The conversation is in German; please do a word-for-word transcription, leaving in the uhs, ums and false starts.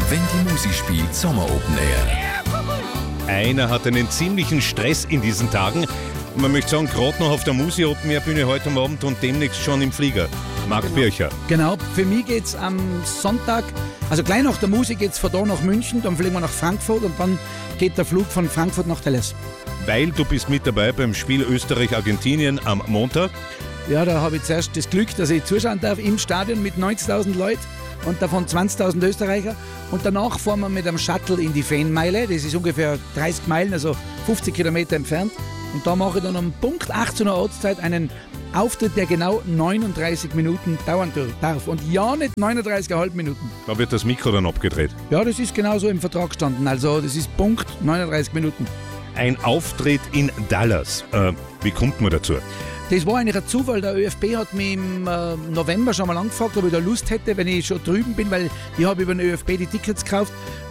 wenn die Musi spielt Sommer Open Air. Einer hat einen ziemlichen Stress in diesen Tagen. Man möchte sagen, gerade noch auf der Musi Open Air Bühne heute Abend und demnächst schon im Flieger. Marc Genau. Bircher. Genau, für mich geht es am Sonntag, also gleich nach der Musik geht es von da nach München, dann fliegen wir nach Frankfurt und dann geht der Flug von Frankfurt nach Dallas. Weil du bist mit dabei beim Spiel Österreich-Argentinien am Montag. Ja, da habe ich zuerst das Glück, dass ich zuschauen darf im Stadion mit neunzigtausend Leuten und davon zwanzigtausend Österreicher. Und danach fahren wir mit einem Shuttle in die Fanmeile, das ist ungefähr dreißig Meilen, also fünfzig Kilometer entfernt. Und da mache ich dann um Punkt achtzehn Uhr Ortszeit einen Auftritt, der genau neununddreißig Minuten dauern darf. Und ja, nicht neununddreißig Komma fünf Minuten. Da wird das Mikro dann abgedreht. Ja, das ist genauso im Vertrag gestanden. Also das ist Punkt neununddreißig Minuten. Ein Auftritt in Dallas. Äh, wie kommt man dazu? Das war eigentlich ein Zufall. Der ÖFB hat mich im äh, November schon mal angefragt, ob ich da Lust hätte, wenn ich schon drüben bin, weil ich habe über den ÖFB die Tickets gekauft.